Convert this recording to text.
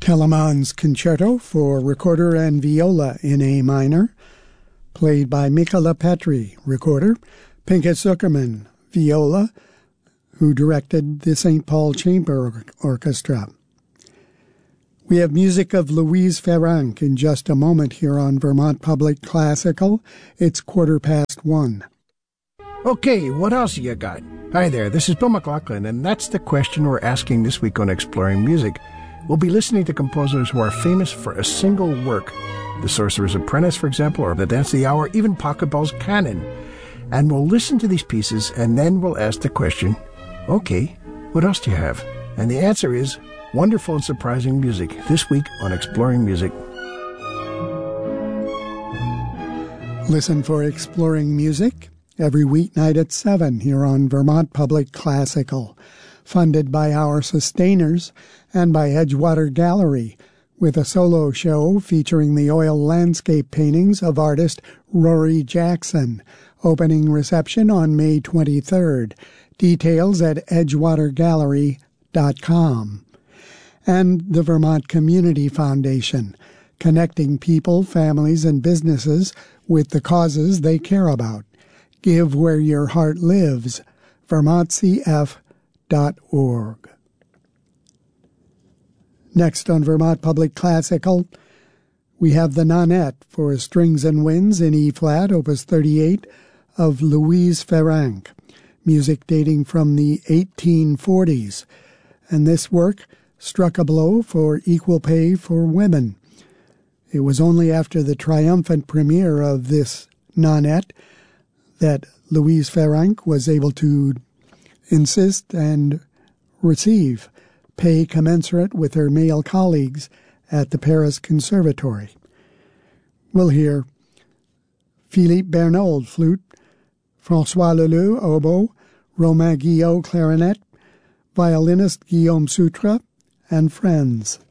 Telemann's Concerto for Recorder and Viola in A minor, played by Michala Petri, recorder, Pinchas Zukerman, viola, who directed the St. Paul Chamber Orchestra. We have music of Louise Ferranc in just a moment here on Vermont Public Classical. It's 1:15. Okay, what else you got? Hi there, this is Bill McLaughlin, and that's the question we're asking this week on Exploring Music. We'll be listening to composers who are famous for a single work. The Sorcerer's Apprentice, for example, or The Dance of the Hour, even Pachelbel's Canon. And we'll listen to these pieces, and then we'll ask the question, okay, what else do you have? And the answer is wonderful and surprising music, this week on Exploring Music. Listen for Exploring Music every weeknight at 7 here on Vermont Public Classical, funded by our sustainers and by Edgewater Gallery, with a solo show featuring the oil landscape paintings of artist Rory Jackson. Opening reception on May 23rd. Details at edgewatergallery.com. And the Vermont Community Foundation, connecting people, families, and businesses with the causes they care about. Give where your heart lives. vermontcf.org. Next on Vermont Public Classical, we have the Nonette for Strings and Winds in E-flat, Opus 38, of Louise Ferranc, music dating from the 1840s. And this work struck a blow for equal pay for women. It was only after the triumphant premiere of this Nonette that Louise Ferranc was able to insist and receive pay commensurate with her male colleagues at the Paris Conservatory. We'll hear Philippe Bernold, flute, François Leleu, oboe, Romain Guillot, clarinet, violinist Guillaume Sutre, and friends.